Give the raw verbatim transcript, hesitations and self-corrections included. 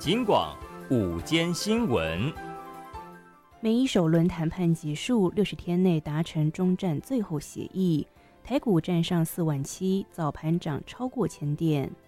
金广午间新闻。 美伊首轮谈判结束，六十天内达成终战最后协议，台股站上四万七，早盘涨超过千点。